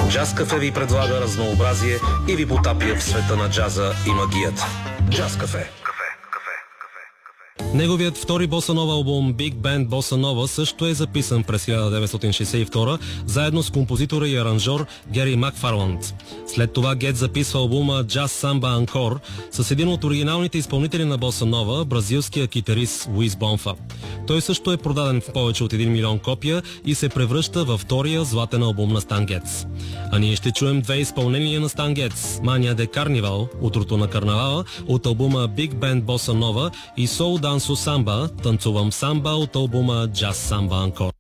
Джаз Кафе ви предлага разнообразие и ви потапя в света на джаза и магията. Джаз Кафе. Неговият втори босанова албум Big Band Bossa Nova също е записан през 1962 заедно с композитора и аранжор Гери Макфарланд. След това Гет записва албума Jazz Samba Encore с един от оригиналните изпълнители на Боса Нова, бразилския китарист Луис Бонфа. Той също е продаден в повече от 1 милион копия и се превръща във втория златен албум на Стан Гетц. А ние ще чуем две изпълнения на Стан Гетц: Mania de Carnival, утрото на карнавала, от албума Big Band Bossa Nova, и Soul Danso Samba, танцувам самба, от албума Jazz Samba Encore.